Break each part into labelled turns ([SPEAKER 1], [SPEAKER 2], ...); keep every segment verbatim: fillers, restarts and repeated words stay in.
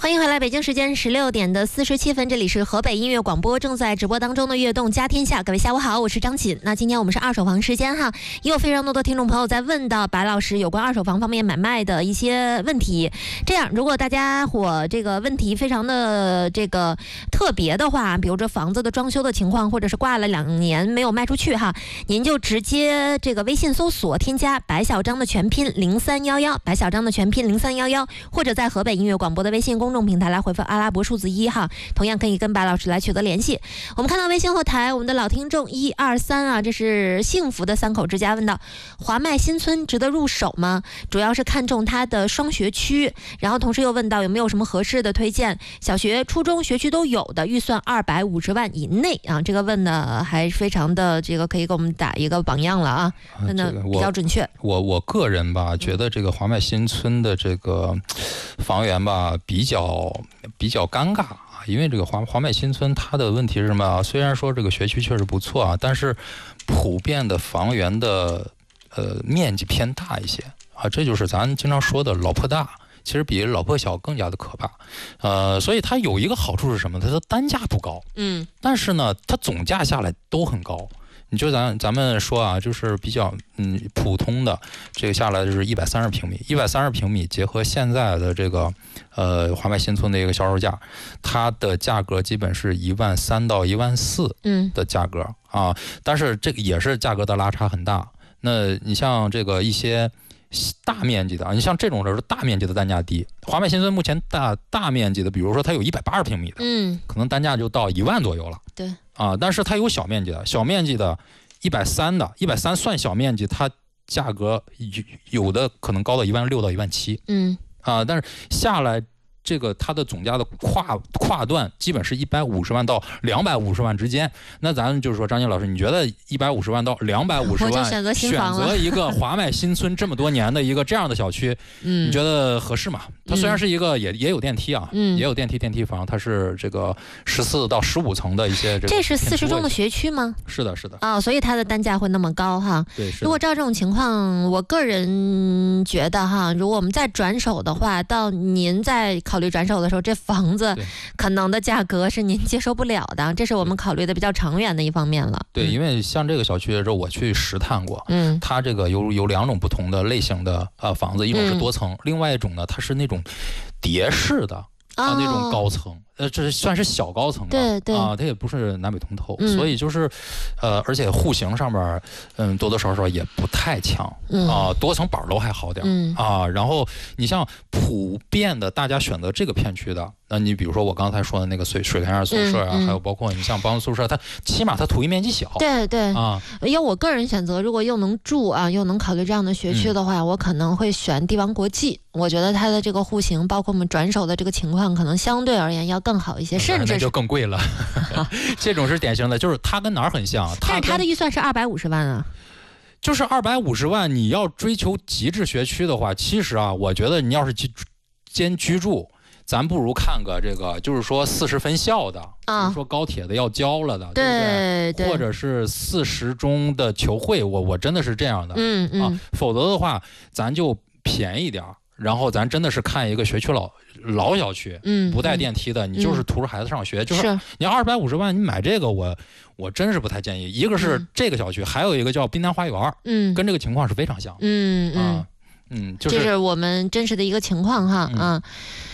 [SPEAKER 1] 欢迎回来，北京时间十六点的四十七分，这里是河北音乐广播，正在直播当中的悦动家天下。各位下午好，我是张锦。那今天我们是二手房时间哈，也有非常多的听众朋友在问到白老师有关二手房方面买卖的一些问题。这样，如果大家伙这个问题非常的这个特别的话，比如这房子的装修的情况，或者是挂了两年没有卖出去哈，您就直接这个微信搜索添加白小张的全拼零三幺幺，白小张的全拼零三幺幺，或者在河北音乐广播的微信公众平台来回复阿拉伯数字一哈，同样可以跟白老师来取得联系。我们看到微信后台，我们的老听众一二三啊，这是幸福的三口之家问到：华麦新村值得入手吗？主要是看中它的双学区，然后同时又问到有没有什么合适的推荐，小学、初中学区都有的，预算二百五十万以内啊。这个问的还非常的这个可以给我们打一个榜样了啊，真的比较准确。
[SPEAKER 2] 啊这个、我我个人吧，觉得这个华麦新村的这个房源吧比较。比较尴尬啊，因为这个华华麦新村它的问题是什么啊？虽然说这个学区确实不错啊，但是普遍的房源的呃面积偏大一些啊，这就是咱经常说的老破大，其实比老破小更加的可怕。呃，所以它有一个好处是什么？它的单价不高，嗯，但是呢，它总价下来都很高。你就咱咱们说啊，就是比较嗯普通的这个下来就是一百三十平米，一百三十平米结合现在的这个呃华麦新村的一个销售价，它的价格基本是一万三到一万四的价格、嗯、啊，但是这个也是价格的拉差很大。那你像这个一些大面积的，你像这种就是大面积的单价低，华麦新村目前大大面积的，比如说它有一百八十平米的，嗯，可能单价就到一万左右了。
[SPEAKER 1] 对。
[SPEAKER 2] 啊，但是它有小面积的，小面积的一百三的，一百三算小面积，它价格有的可能高到一万六到一万七，嗯，啊，但是下来这个它的总价的跨跨段基本是一百五十万到两百五十万之间。那咱就是说，张金老师，你觉得一百五十万到两百五十万
[SPEAKER 1] 选择新
[SPEAKER 2] 选
[SPEAKER 1] 房了
[SPEAKER 2] 择一个华麦新村这么多年的一个这样的小区，嗯，你觉得合适吗？它虽然是一个也也有电梯啊，嗯，也有电梯电梯房，它是这个十四到十五层的一些这个。
[SPEAKER 1] 这是四十中的学区吗？
[SPEAKER 2] 是的，是的。
[SPEAKER 1] 啊、哦，所以它的单价会那么高哈。
[SPEAKER 2] 对，
[SPEAKER 1] 如果照这种情况，我个人觉得哈，如果我们再转手的话，到您在考虑转手的时候，这房子可能的价格是您接受不了的，这是我们考虑的比较长远的一方面了。
[SPEAKER 2] 对，因为像这个小区的时候，我去实探过，嗯，它这个有有两种不同的类型的呃房子，一种是多层，嗯、另外一种呢，它是那种叠式的啊、哦、那种高层。呃，这算是小高层了，
[SPEAKER 1] 对对
[SPEAKER 2] 啊，它也不是南北通透、嗯，所以就是，呃，而且户型上面，嗯，多多少少也不太强，嗯啊，多层板楼还好点，嗯啊，然后你像普遍的大家选择这个片区的，那你比如说我刚才说的那个水水天院宿舍啊、嗯嗯，还有包括你像帮宿舍，它起码它土地面积小，
[SPEAKER 1] 对对
[SPEAKER 2] 啊，
[SPEAKER 1] 要我个人选择，如果又能住啊，又能考虑这样的学区的话，嗯、我可能会选帝王国际，我觉得它的这个户型，包括我们转手的这个情况，可能相对而言要更好一些，甚至
[SPEAKER 2] 那就更贵了。这种是典型的，就是它跟哪儿很像？
[SPEAKER 1] 但是它的预算是二百五十万啊。
[SPEAKER 2] 就是二百五十万，你要追求极致学区的话，其实啊，我觉得你要是兼居住，咱不如看个这个，就是说四十分校的，啊，说高铁的要交了的，
[SPEAKER 1] 对
[SPEAKER 2] 不对？或者是四十中的球会，我我真的是这样的，嗯嗯啊，否则的话，咱就便宜点，然后咱真的是看一个学区老。老小区，嗯，不带电梯的，嗯、你就是图着孩子上学，嗯、就是你二百五十万，你买这个我，我我真是不太建议。一个是这个小区，嗯、还有一个叫滨南花园，嗯，跟这个情况是非常像，
[SPEAKER 1] 嗯嗯、
[SPEAKER 2] 啊、嗯，就是
[SPEAKER 1] 这是我们真实的一个情况哈，嗯、啊。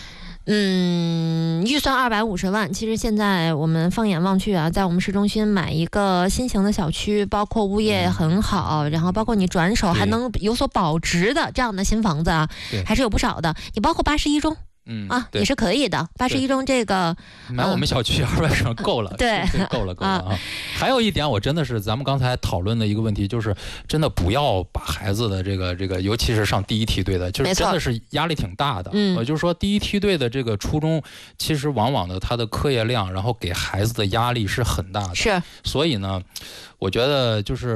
[SPEAKER 1] 嗯，预算二百五十万，其实现在我们放眼望去啊，在我们市中心买一个新型的小区，包括物业很好，然后包括你转手还能有所保值的这样的新房子啊，还是有不少的。你包括八十一中。嗯啊，也是可以的。八十一中这个
[SPEAKER 2] 买我们小区二百省够了，
[SPEAKER 1] 对，
[SPEAKER 2] 够了够了啊。还有一点，我真的是咱们刚才讨论的一个问题，就是真的不要把孩子的这个这个，尤其是上第一梯队的，就是真的是压力挺大的。嗯，我就是说第一梯队的这个初中，其实往往的他的课业量，然后给孩子的压力是很大的。
[SPEAKER 1] 是，
[SPEAKER 2] 所以呢，我觉得就是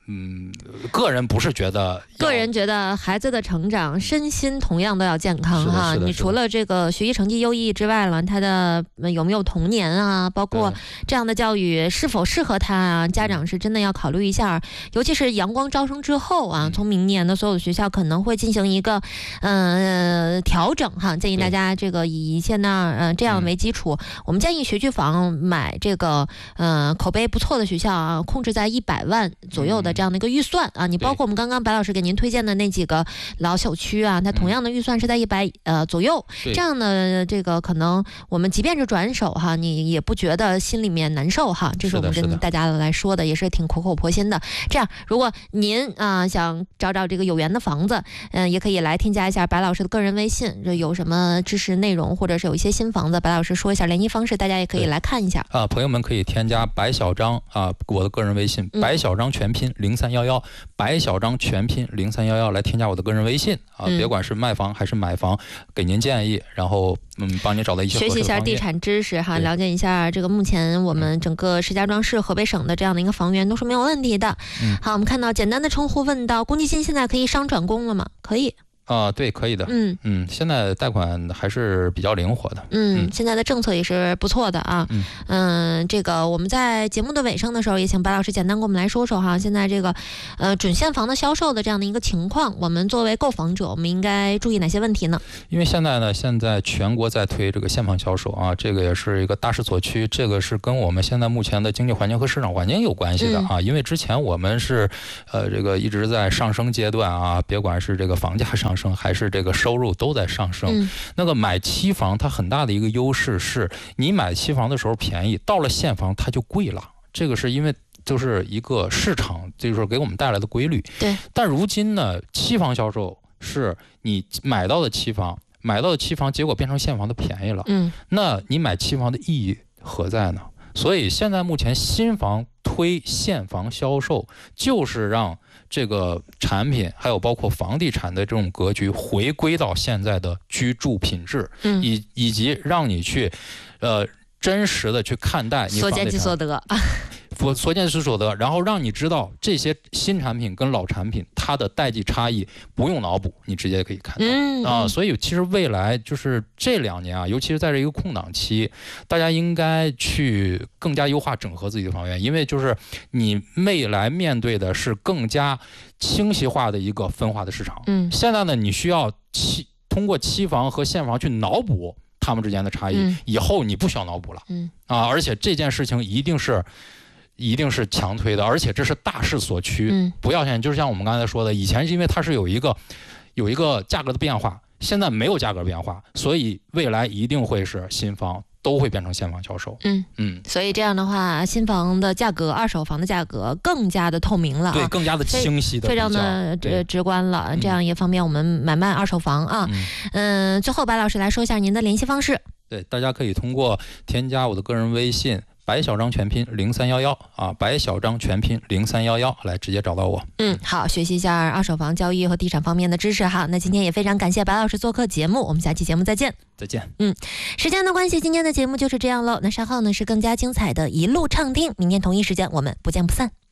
[SPEAKER 2] 嗯，个人不是觉得，
[SPEAKER 1] 个人觉得孩子的成长身心同样都要健康哈。你除了这个学习成绩优异之外了，他的有没有童年啊，包括这样的教育是否适合他啊，家长是真的要考虑一下。尤其是阳光招生之后啊，从明年的所有的学校可能会进行一个呃调整哈，建议大家这个以现在呃这样为基础，我们建议学区房买这个呃口碑不错的学校啊，控制在一百万左右的这样的一个预算啊。你包括我们刚刚白老师给您推荐的那几个老小区啊，它同样的预算是在一百呃左右，这样的这个可能我们即便是转手哈，你也不觉得心里面难受哈。这是我们跟大家来说的，也是挺苦口婆心的。这样，如果您啊、呃、想找找这个有缘的房子，嗯、呃，也可以来添加一下白老师的个人微信，这有什么知识内容，或者是有一些新房子，白老师说一下联系方式，大家也可以来看一下
[SPEAKER 2] 啊。朋友们可以添加白小张啊我的个人微信，白小张全拼零三幺幺，白小张全拼零三幺幺来添加我的个人微信啊，
[SPEAKER 1] 嗯、
[SPEAKER 2] 别管是卖房还是买房，给您建议，然后嗯帮您找到一些
[SPEAKER 1] 学习一下地产知识哈，了解一下这个目前我们整个石家庄市河北省的这样的一个房源都是没有问题的。
[SPEAKER 2] 嗯、
[SPEAKER 1] 好，我们看到简单的称呼问到，公积金现在可以商转公了吗？可以。
[SPEAKER 2] 啊、呃，对，可以的。
[SPEAKER 1] 嗯
[SPEAKER 2] 嗯，现在贷款还是比较灵活的。
[SPEAKER 1] 嗯，嗯现在的政策也是不错的啊。
[SPEAKER 2] 嗯
[SPEAKER 1] 嗯，这个我们在节目的尾声的时候，也请白老师简单跟我们来说说哈，现在这个呃准现房的销售的这样的一个情况，我们作为购房者，我们应该注意哪些问题呢？
[SPEAKER 2] 因为现在呢，现在全国在推这个现房销售啊，这个也是一个大势所趋，这个是跟我们现在目前的经济环境和市场环境有关系的啊。嗯、因为之前我们是呃这个一直在上升阶段啊，别管是这个房价上升还是这个收入都在上升。
[SPEAKER 1] 嗯、
[SPEAKER 2] 那个买期房它很大的一个优势是，你买期房的时候便宜，到了现房它就贵了。这个是因为就是一个市场就是给我们带来的规律。
[SPEAKER 1] 对。
[SPEAKER 2] 但如今呢，期房销售是你买到的期房，买到的期房结果变成现房的便宜了。
[SPEAKER 1] 嗯。
[SPEAKER 2] 那你买期房的意义何在呢？所以现在目前新房推现房销售，就是让这个产品还有包括房地产的这种格局回归到现在的居住品质，
[SPEAKER 1] 嗯，
[SPEAKER 2] 以以及让你去呃真实的去看待你
[SPEAKER 1] 所见即所得。
[SPEAKER 2] 所所见即所得，然后让你知道这些新产品跟老产品它的代际差异，不用脑补，你直接可以看到。
[SPEAKER 1] 嗯
[SPEAKER 2] 啊，所以其实未来就是这两年啊，尤其是在这一个空档期，大家应该去更加优化整合自己的房源，因为就是你未来面对的是更加清晰化的一个分化的市场。
[SPEAKER 1] 嗯，
[SPEAKER 2] 现在呢，你需要期通过期房和现房去脑补它们之间的差异，
[SPEAKER 1] 嗯、
[SPEAKER 2] 以后你不需要脑补了。
[SPEAKER 1] 嗯
[SPEAKER 2] 啊，而且这件事情一定是。一定是强推的，而且这是大势所趋。
[SPEAKER 1] 嗯，
[SPEAKER 2] 不要想，就是像我们刚才说的，以前是因为它是有一个有一个价格的变化，现在没有价格变化，所以未来一定会是新房都会变成现房销售。
[SPEAKER 1] 嗯
[SPEAKER 2] 嗯，
[SPEAKER 1] 所以这样的话，新房的价格、二手房的价格更加的透明了、啊，
[SPEAKER 2] 对，更加的清晰的，
[SPEAKER 1] 非常的直直观了、嗯。这样也方便我们买卖二手房啊。嗯，嗯最后白老师来说一下您的联系方式。
[SPEAKER 2] 对，大家可以通过添加我的个人微信。白小张全拼零三幺幺啊，白小张全拼零三幺幺来直接找到我。
[SPEAKER 1] 嗯，好，学习一下二手房交易和地产方面的知识哈。那今天也非常感谢白老师做客节目，我们下期节目再见。
[SPEAKER 2] 再见。
[SPEAKER 1] 嗯，时间的关系，今天的节目就是这样喽。那稍后呢是更加精彩的一路畅听，明天同一时间我们不见不散。